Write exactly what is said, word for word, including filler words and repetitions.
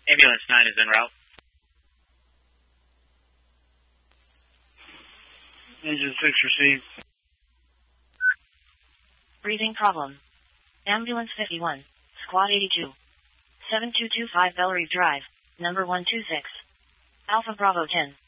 Ambulance nine is en route. Engine six received. Breathing problem. Ambulance fifty-one, Squad eighty-two. seven two two five Bellerive Drive, number one two six. Alpha Bravo ten.